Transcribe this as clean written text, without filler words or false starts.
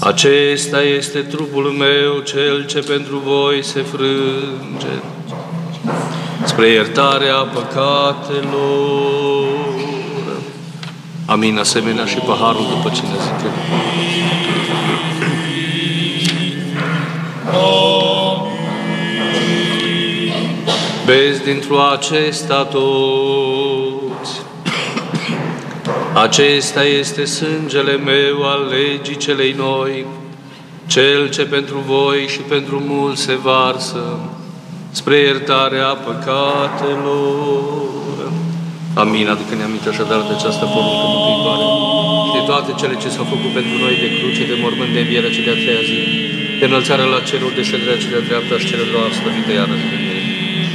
Acesta este trupul meu, cel ce pentru voi se frânge, spre iertarea păcatelor. Amin. Asemenea și paharul după cine zic eu. Beți dintr-o acesta toți. Acesta este sângele meu al legii celei noi, cel ce pentru voi și pentru mulți se varsă, spre iertarea păcatelor. Amin. Aducă-ne aminte așadar de această poruncă mântuitoare și de toate cele ce s-au făcut pentru noi de cruce, de mormânt, de învierea cea de-a treia zi, de înălțarea la ceruri, de șederea cea de-a dreapta și cele două slăvite iară zi.